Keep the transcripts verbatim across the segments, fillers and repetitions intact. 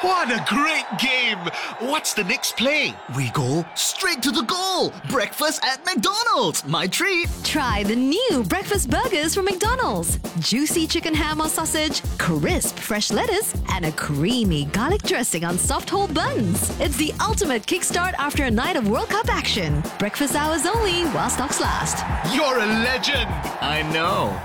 What a great game! What's the next play? We go straight to the goal. Breakfast at McDonald's. My treat. Try the new breakfast burgers from McDonald's. Juicy chicken ham or sausage, crisp fresh lettuce, and a creamy garlic dressing on soft whole buns. It's the ultimate kickstart after a night of World Cup action. Breakfast hours only while stocks last. You're a legend! I know.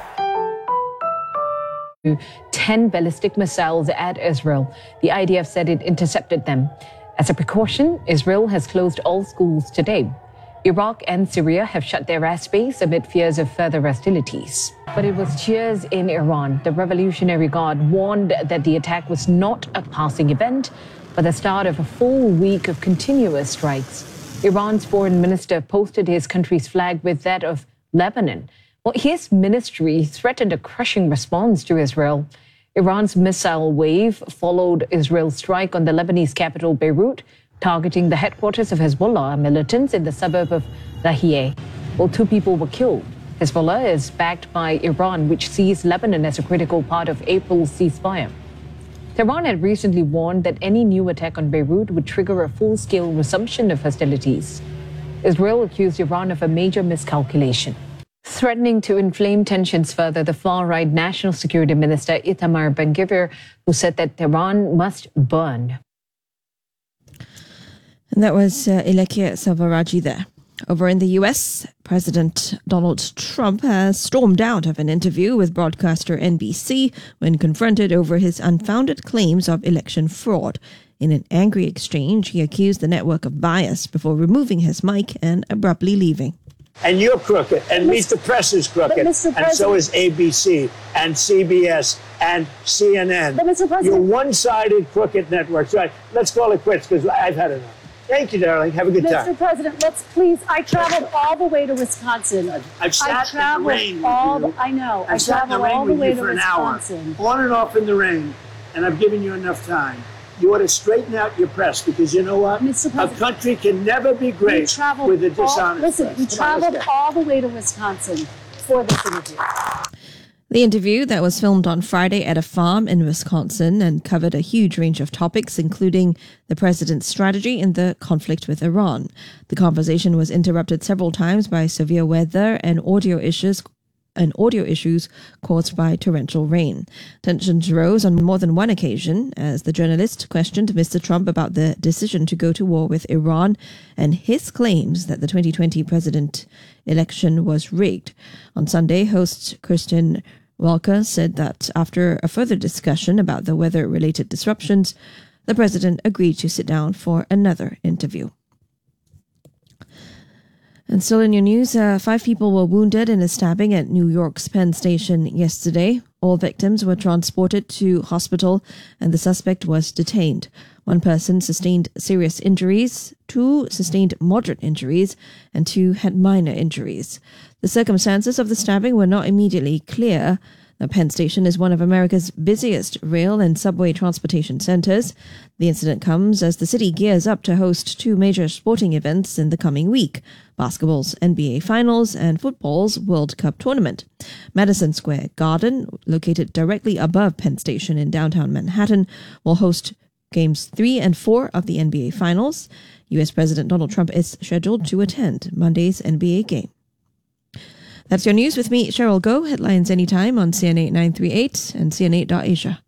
ten ballistic missiles at Israel. The I D F said it intercepted them. As a precaution, Israel has closed all schools today. Iraq and Syria have shut their airspace amid fears of further hostilities. But it was cheers in Iran. The Revolutionary Guard warned that the attack was not a passing event, but the start of a full week of continuous strikes. Iran's foreign minister posted his country's flag with that of Lebanon. Well, his ministry threatened a crushing response to Israel. Iran's missile wave followed Israel's strike on the Lebanese capital, Beirut, targeting the headquarters of Hezbollah militants in the suburb of Lahiyeh. Well, two people were killed. Hezbollah is backed by Iran, which sees Lebanon as a critical part of April's ceasefire. Tehran had recently warned that any new attack on Beirut would trigger a full-scale resumption of hostilities. Israel accused Iran of a major miscalculation. Threatening to inflame tensions further, the far-right National Security Minister Itamar Ben-Gvir, who said that Tehran must burn. And that was uh, Ilekia Savaraji there. Over in the U S, President Donald Trump has stormed out of an interview with broadcaster N B C when confronted over his unfounded claims of election fraud. In an angry exchange, he accused the network of bias before removing his mic and abruptly leaving. And you're crooked, and Meet the Press is crooked, and so is A B C, and C B S, and C N N. But Mister President, you're one-sided crooked networks. Right, let's call it quits, because I've had enough. Thank you, darling. Have a good Mister time. Mister President, let's please. I traveled all the way to Wisconsin. I've, I've sat I in the rain all with you. The, I know. I've I sat in the traveled rain all the with way you to for an Wisconsin. hour, on and off in the rain, and I've given you enough time. You ought to straighten out your press, because you know what? Mister A country can never be great with a dishonest all, Listen, press. we Come traveled on, all the way to Wisconsin for this interview. The interview that was filmed on Friday at a farm in Wisconsin and covered a huge range of topics, including the president's strategy in the conflict with Iran. The conversation was interrupted several times by severe weather and audio issues and audio issues caused by torrential rain. Tensions rose on more than one occasion as the journalist questioned Mister Trump about the decision to go to war with Iran and his claims that the twenty twenty president election was rigged. On Sunday, host Kristen Welker said that after a further discussion about the weather-related disruptions, the president agreed to sit down for another interview. And still in your news, uh, five people were wounded in a stabbing at New York's Penn Station yesterday. All victims were transported to hospital and the suspect was detained. One person sustained serious injuries, two sustained moderate injuries, and two had minor injuries. The circumstances of the stabbing were not immediately clear. The Penn Station is one of America's busiest rail and subway transportation centers. The incident comes as the city gears up to host two major sporting events in the coming week: basketball's N B A Finals and football's World Cup tournament. Madison Square Garden, located directly above Penn Station in downtown Manhattan, will host Games three and four of the N B A Finals. U S President Donald Trump is scheduled to attend Monday's N B A game. That's your news with me, Cheryl Goh. Headlines anytime on C N eight nine three eight and C N eight dot Asia.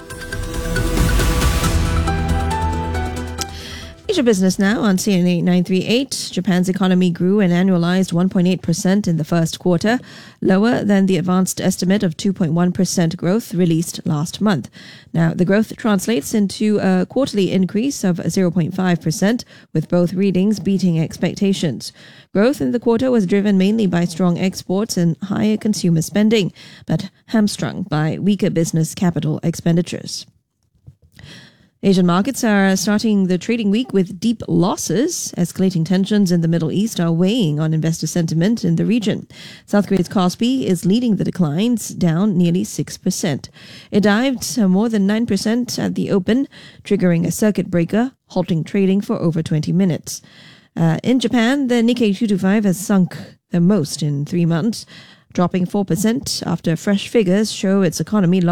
Asia Business now on C N eight nine three eight. Japan's economy grew an annualized one point eight percent in the first quarter, lower than the advanced estimate of two point one percent growth released last month. Now, the growth translates into a quarterly increase of zero point five percent, with both readings beating expectations. Growth in the quarter was driven mainly by strong exports and higher consumer spending, but hamstrung by weaker business capital expenditures. Asian markets are starting the trading week with deep losses. Escalating tensions in the Middle East are weighing on investor sentiment in the region. South Korea's Kospi is leading the declines, down nearly six percent. It dived more than nine percent at the open, triggering a circuit breaker, halting trading for over twenty minutes. Uh, in Japan, the Nikkei two twenty-five has sunk the most in three months, dropping four percent after fresh figures show its economy